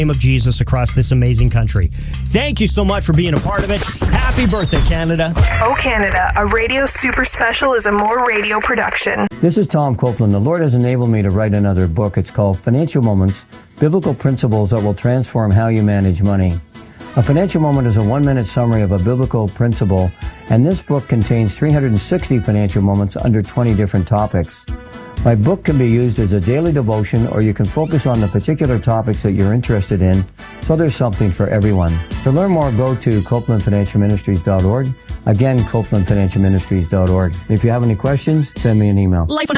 name of Jesus across this amazing country. Thank you so much for being a part of it. Happy birthday, Canada. Oh, Canada, a radio super special is a More Radio production. This is Tom Copeland. The Lord has enabled me to write another book. It's called Financial Moments, Biblical Principles That Will Transform How You Manage Money. A financial moment is a 1-minute summary of a biblical principle, and this book contains 360 financial moments under 20 different topics. My book can be used as a daily devotion, or you can focus on the particular topics that you're interested in, so there's something for everyone. To learn more, go to CopelandFinancialMinistries.org. Again, CopelandFinancialMinistries.org. If you have any questions, send me an email.